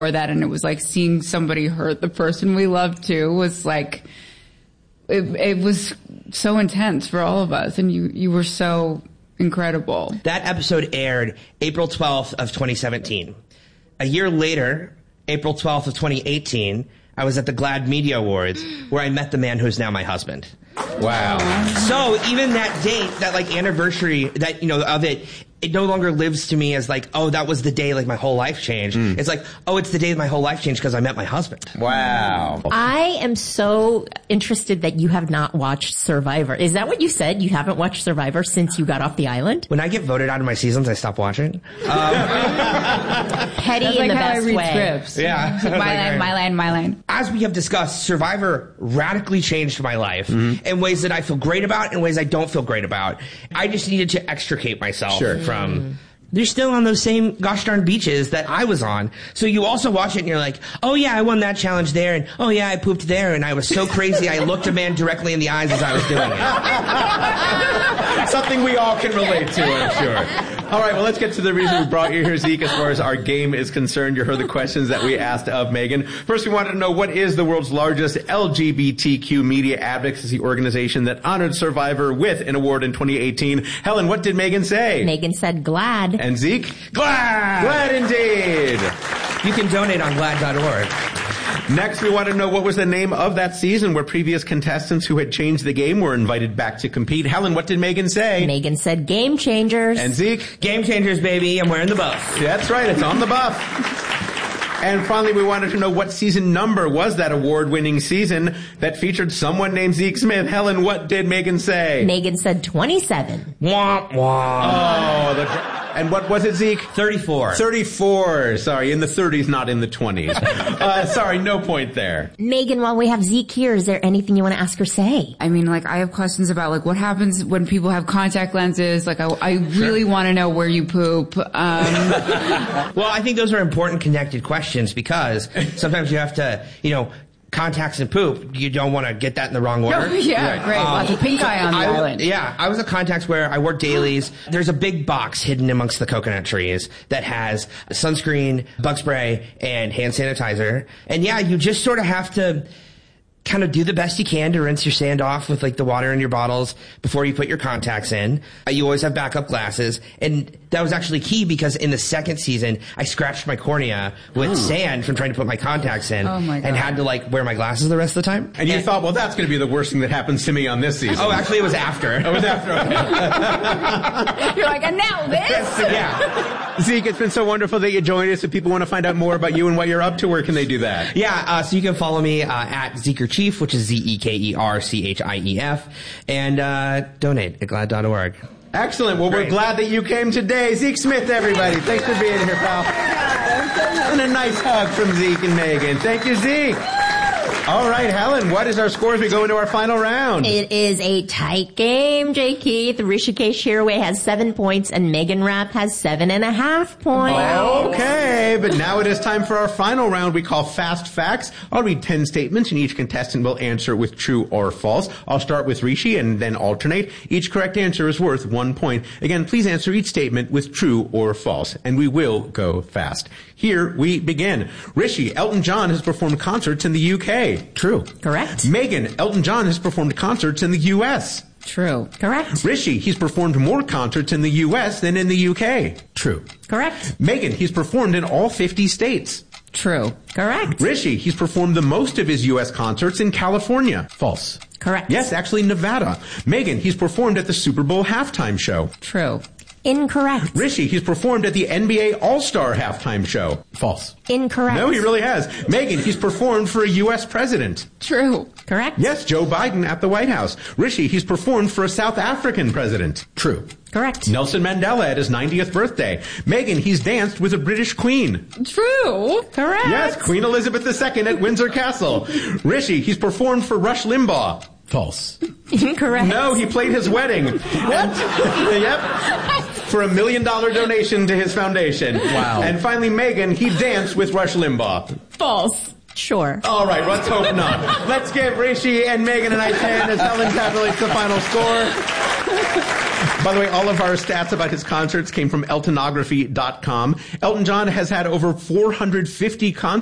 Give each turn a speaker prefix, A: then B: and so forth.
A: or that, and it was like seeing somebody hurt the person we loved too was like, it was so intense for all of us, and you were so incredible.
B: That episode aired April 12th of 2017. A year later, April 12th of 2018, I was at the GLAAD Media Awards where I met the man who's now my husband.
C: Wow.
B: So even that date, that like anniversary, that, you know, of it, it no longer lives to me as like, oh, that was the day like my whole life changed. It's like, oh, it's the day my whole life changed because I met my husband.
C: Wow.
D: I am so interested that you have not watched Survivor. Is that what you said? You haven't watched Survivor since you got off the island?
B: When I get voted out of my seasons, I stop watching.
D: Petty
A: That's
D: in
A: like
D: the
A: how
D: best
A: I read
D: way.
A: scripts.
B: Yeah.
A: It's like, my land, my land, my land.
B: As we have discussed, Survivor radically changed my life in ways that I feel great about and ways I don't feel great about. I just needed to extricate myself from... They're still on those same gosh darn beaches that I was on. So you also watch it and you're like, oh yeah, I won that challenge there, and oh yeah, I pooped there, and I was so crazy I looked a man directly in the eyes as I was doing it.
C: Something we all can relate to, I'm sure. All right, well, let's get to the reason we brought you here, Zeke, as far as our game is concerned. You heard the questions that we asked of Megan. First, we wanted to know, what is the world's largest LGBTQ media advocacy organization that honored Survivor with an award in 2018? Helen, what did Megan say?
D: Megan said GLAAD.
C: And Zeke?
B: GLAAD!
C: GLAAD indeed!
B: You can donate on GLAAD.org.
C: Next, we want to know what was the name of that season where previous contestants who had changed the game were invited back to compete. Helen, what did Megan say?
D: Megan said Game Changers.
C: And Zeke?
B: Game Changers, baby. I'm wearing the buff.
C: That's right. It's on the buff. And finally, we wanted to know what season number was that award-winning season that featured someone named Zeke Smith. Helen, what did Megan say?
D: Megan said 27.
B: Womp womp.
C: Oh, and what was it, Zeke?
B: 34.
C: 34. Sorry, in the 30s, not in the 20s. Sorry, no point there.
D: Megan, while we have Zeke here, is there anything you want to ask or say?
A: I mean, like, I have questions about, like, what happens when people have contact lenses. Like, I really want to know where you poop.
B: Well, I think those are important connected questions because sometimes you have to, you know, contacts and poop, you don't want to get that in the wrong order.
A: Oh, yeah, great. Lots of pink eye on the island.
B: Yeah, I was a contacts where I wore dailies. There's a big box hidden amongst the coconut trees that has sunscreen, bug spray, and hand sanitizer. And yeah, you just sort of have to kind of do the best you can to rinse your sand off with like the water in your bottles before you put your contacts in. You always have backup glasses. And that was actually key because in the second season, I scratched my cornea with sand from trying to put my contacts in.
A: Oh my God.
B: And had to like wear my glasses the rest of the time.
C: And you thought, well, that's going to be the worst thing that happens to me on this season.
B: Oh, actually, it was after.
C: It was after. Okay.
A: You're like, and now this?
B: Yeah.
C: Zeke, it's been so wonderful that you joined us. If people want to find out more about you and what you're up to, where can they do that?
B: Yeah, so you can follow me at Zekerchief, which is ZekerChief, and donate at GLAAD.org.
C: Excellent. Well,
B: Great.
C: we're glad that you came today. Zeke Smith, everybody. Thanks for being here, pal. And a nice hug from Zeke and Megan. Thank you, Zeke. All right, Helen, what is our score as we go into our final round?
D: It is a tight game, J. Keith. Rishikesh Hirway has 7 points and Megan Rapp has 7.5 points.
C: Okay, but now it is time for our final round we call Fast Facts. I'll read 10 statements and each contestant will answer with true or false. I'll start with Rishi and then alternate. Each correct answer is worth 1 point. Again, please answer each statement with true or false, and we will go fast. Here we begin. Rishi, Elton John has performed concerts in the UK. True.
D: Correct.
C: Megan, Elton John has performed concerts in the US.
A: True.
D: Correct.
C: Rishi, he's performed more concerts in the US than in the UK. True.
D: Correct.
C: Megan, he's performed in all 50 states.
A: True.
D: Correct.
C: Rishi, he's performed the most of his US concerts in California. False.
D: Correct.
C: Yes, actually Nevada. Megan, he's performed at the Super Bowl halftime show.
A: True.
D: Incorrect.
C: Rishi, he's performed at the NBA All-Star halftime show. False.
D: Incorrect.
C: No, he really has. Megan, he's performed for a US president.
A: True.
D: Correct.
C: Yes, Joe Biden at the White House. Rishi, he's performed for a South African president. True.
D: Correct.
C: Nelson Mandela at his 90th birthday. Megan, he's danced with a British queen.
A: True.
D: Correct.
C: Yes, Queen Elizabeth II at Windsor Castle. Rishi, he's performed for Rush Limbaugh. False.
D: Incorrect.
C: No, he played his wedding. What? Yep. For $1 million donation to his foundation.
B: Wow.
C: And finally, Megan, he danced with Rush Limbaugh.
A: False.
D: Sure.
C: All right, let's hope not. Let's give Rishi and Megan a nice hand as Helen tabulates the final score. By the way, all of our stats about his concerts came from eltonography.com. Elton John has had over 450 concerts